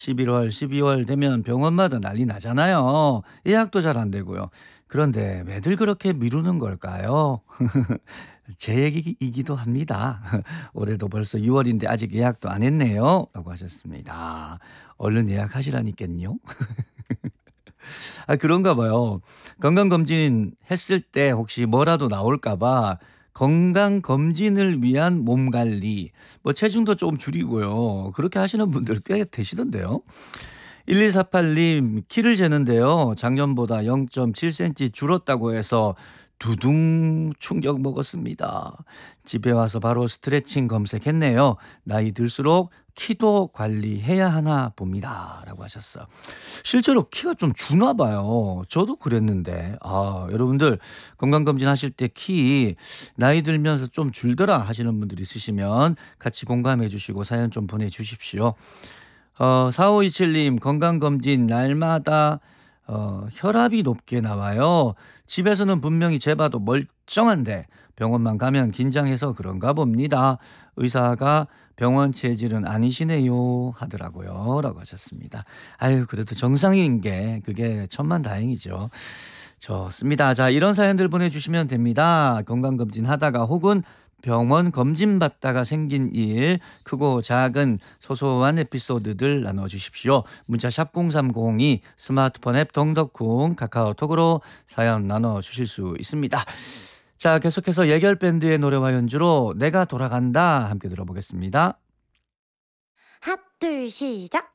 11월, 12월 되면 병원마다 난리 나잖아요. 예약도 잘 안 되고요. 그런데 왜들 그렇게 미루는 걸까요? 제 얘기이기도 합니다. 올해도 벌써 6월인데 아직 예약도 안 했네요. 라고 하셨습니다. 얼른 예약하시라니깐요. 그런가 봐요. 건강검진 했을 때 혹시 뭐라도 나올까 봐 건강검진을 위한 몸관리, 뭐 체중도 좀 줄이고요. 그렇게 하시는 분들 꽤 되시던데요. 1248님 키를 재는데요. 작년보다 0.7cm 줄었다고 해서 두둥 충격 먹었습니다. 집에 와서 바로 스트레칭 검색했네요. 나이 들수록 키도 관리해야 하나 봅니다. 라고 하셨어. 실제로 키가 좀 주나 봐요. 저도 그랬는데. 여러분들 건강검진 하실 때 키 나이 들면서 좀 줄더라 하시는 분들 있으시면 같이 공감해 주시고 사연 좀 보내주십시오. 4527님 건강검진 날마다 혈압이 높게 나와요. 집에서는 분명히 재봐도 멀쩡한데 병원만 가면 긴장해서 그런가 봅니다. 의사가 병원 체질은 아니시네요 하더라고요. 라고 하셨습니다. 아유 그래도 정상인 게 그게 천만다행이죠. 좋습니다. 자 이런 사연들 보내주시면 됩니다. 건강검진 하다가 혹은 병원 검진 받다가 생긴 일, 크고 작은 소소한 에피소드들 나눠주십시오. 문자 샵 0302 스마트폰 앱 동덕쿵 카카오톡으로 사연 나눠주실 수 있습니다. 자 계속해서 예결밴드의 노래와 연주로 내가 돌아간다 함께 들어보겠습니다. 하나, 둘, 시작.